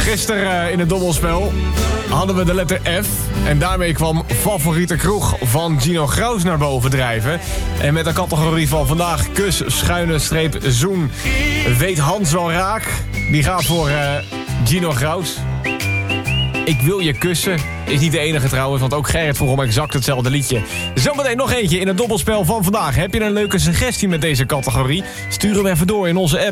Gisteren in het dobbelspel hadden we de letter F. En daarmee kwam favoriete kroeg van Gino Graus naar boven drijven. En met de categorie van vandaag, kus, schuine streep, zoen, weet Hans wel raak. Die gaat voor Gino Graus. Ik wil je kussen. Is niet de enige trouwens, want ook Gerrit vroeg om exact hetzelfde liedje. Zometeen nog eentje in het dobbelspel van vandaag. Heb je een leuke suggestie met deze categorie? Stuur hem even door in onze app.